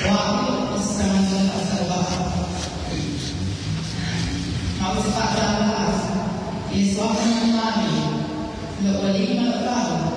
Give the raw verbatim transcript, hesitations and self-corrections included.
Waktu sekarang asal mau cepat berlalu. Iswah mengalami lepas lima tahun